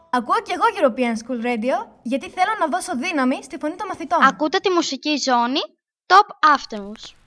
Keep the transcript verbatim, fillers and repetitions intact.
Ακούω και εγώ European School Radio, γιατί θέλω να δώσω δύναμη στη φωνή των μαθητών. Ακούτε τη μουσική ζώνη Top Afternoons.